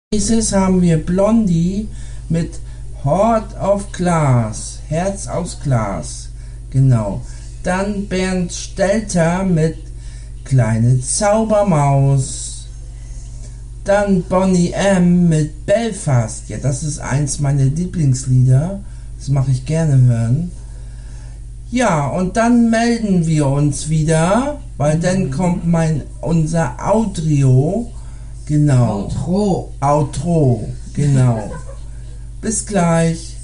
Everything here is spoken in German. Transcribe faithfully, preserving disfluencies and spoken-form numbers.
Nächstes haben wir Blondie mit Heart of Glass, Herz aus Glas, genau. Dann Bernd Stelter mit Kleine Zaubermaus. Dann Boney M. mit Belfast, ja, das ist eins meiner Lieblingslieder, das mache ich gerne hören. Ja, und dann melden wir uns wieder, weil dann kommt mein unser Outro. Genau. Outro. Outro, genau. Bis gleich.